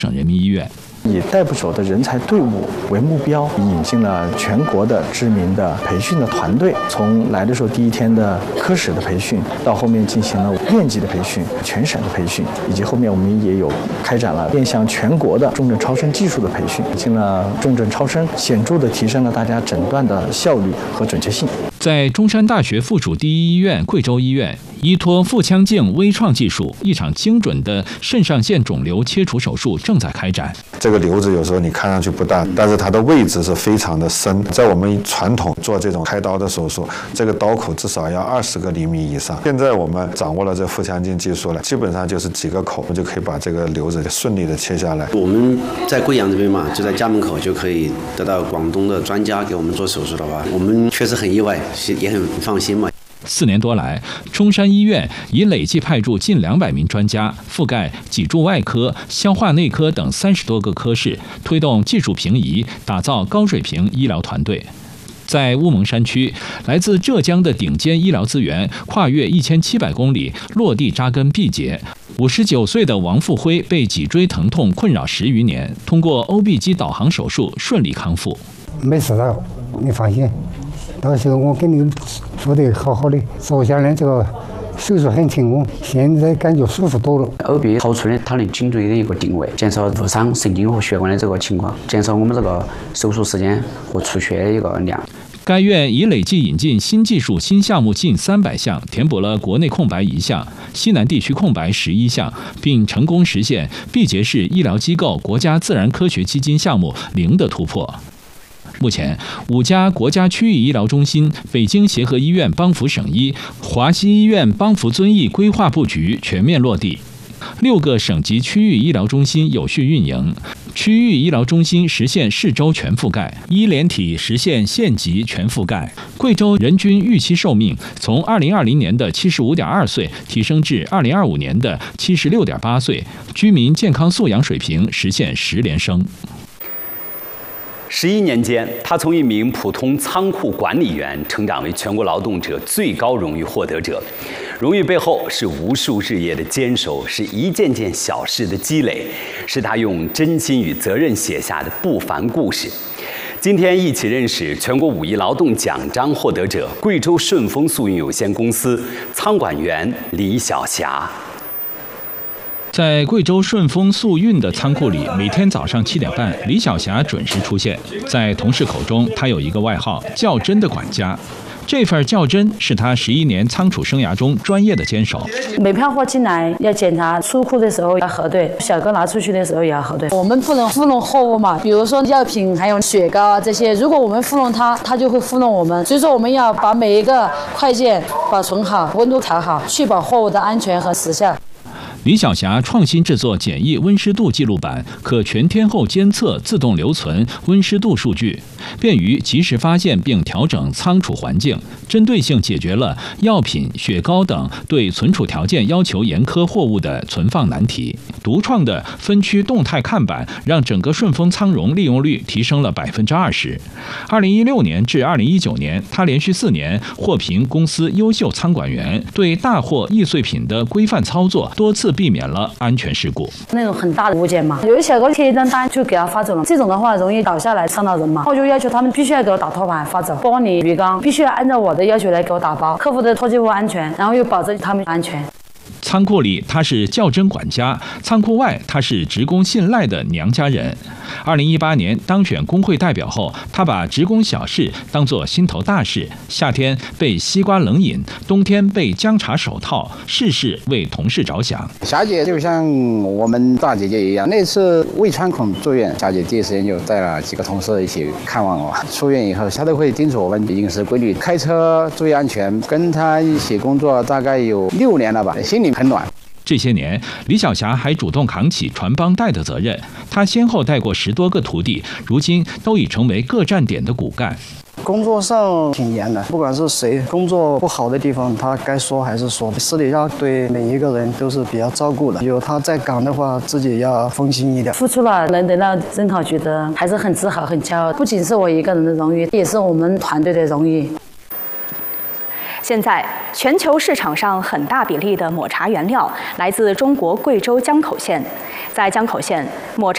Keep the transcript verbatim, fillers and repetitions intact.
省人民医院。 以带不走的人才队伍为目标，引进了全国的知名的培训的团队。从来的时候第一天的科室的培训，到后面进行了院级的培训、全省的培训，以及后面我们也有开展了面向全国的重症超声技术的培训。进了重症超声，显著地提升了大家诊断的效率和准确性。 在中山大学附属第一医院贵州医院，依托腹腔镜微创技术，一场精准的肾上腺肿瘤切除手术正在开展。 这个瘤子有时候你看上去不大，但是它的位置是非常的深。在我们传统做这种开刀的手术，这个刀口至少要二十个厘米以上。现在我们掌握了这腹腔镜技术了，基本上就是几个口就可以把这个瘤子顺利的切下来。 我们在贵阳这边嘛，就在家门口就可以得到广东的专家给我们做手术的话，我们确实很意外，也很放心嘛。 四年多来，中山医院已累计派驻近两百名专家，覆盖脊柱外科、消化内科等三十多个科室，推动技术平移，打造高水平医疗团队。在乌蒙山区，来自浙江的顶尖医疗资源跨越一千七百公里，落地扎根毕节。五十九岁的王富辉被脊椎疼痛困扰十余年，通过 O B 机导航手术顺利康复。 没事的，你放心。到时候我给你做得好好的，做下来这个手术很成功，现在感觉舒服多了。 O B 超出了它的颈椎的一个定位，减少误伤神经和血管的这个情况，减少我们这个手术时间和出血的一个量。 该院已累计引进新技术、新项目近三百项，填补了国内空白一项，西南地区空白十一项，并成功实现毕节市医疗机构国家自然科学基金项目零的突破。目前，五家国家区域医疗中心、北京协和医院帮扶省医、华西医院帮扶遵义规划布局全面落地，六个省级区域医疗中心有序运营，区域医疗中心实现市州全覆盖，医联体实现县级全覆盖。贵州人均预期寿命从二零二零年的七十五点二岁提升至二零二五年的七十六点八岁，居民健康素养水平实现十连升。 十一年间，他从一名普通仓库管理员成长为全国劳动者最高荣誉获得者。荣誉背后是无数日夜的坚守，是一件件小事的积累，是他用真心与责任写下的不凡故事。今天一起认识全国五一劳动奖章获得者贵州顺丰速运有限公司仓管员李晓霞。 在贵州顺丰速运的仓库里，每天早上七点半，李晓霞准时出现。在同事口中，她有一个外号“较真的管家”。这份较真是她十一年仓储生涯中专业的坚守。 每批货进来要检查，出库的时候要核对，小哥拿出去的时候也要核对。我们不能糊弄货物嘛，比如说药品还有雪糕啊这些，如果我们糊弄它，它就会糊弄我们。所以说我们要把每一个快件保存好，温度调好，确保货物的安全和时效。 李晓霞创新制作简易温湿度记录板，可全天候监测、自动留存温湿度数据，便于及时发现并调整仓储环境，针对性解决了药品、雪糕等对存储条件要求严苛货物的存放难题。独创的分区动态看板，让整个顺丰仓容利用率提升了百分之二十。二零一六年至二零一九年，他连续四年获评公司优秀仓管员，对大货易碎品的规范操作多次避免了安全事故。 那种很大的物件嘛，有的小哥贴一张单就给他发走了，这种的话容易倒下来伤到人嘛。我就要求他们必须要给我打托盘发走，玻璃鱼缸必须要按照我的要求来给我打包，客户的脱机物安全，然后又保证他们安全。 仓库里他是较真管家，仓库外他是职工信赖的娘家人。二零一八年当选工会代表后，他把职工小事当作心头大事，夏天备西瓜冷饮，冬天备姜茶手套，事事为同事着想。 霞姐就像我们大姐姐一样，那次胃穿孔住院，霞姐第一时间就带了几个同事一起看望我。出院以后，她都会叮嘱我们饮食规律，开车注意安全。跟她一起工作大概有六年了吧，心里很暖。 这些年，李晓霞还主动扛起传帮带的责任。她先后带过十多个徒弟，如今都已成为各站点的骨干。 工作上挺严的，不管是谁，工作不好的地方，他该说还是说。私底下对每一个人都是比较照顾的。有他在岗的话，自己要放心一点。 付出了，能得到真好，觉得还是很自豪、很骄傲。不仅是我一个人的荣誉，也是我们团队的荣誉。 现在，全球市场上很大比例的抹茶原料来自中国贵州江口县。在江口县，抹茶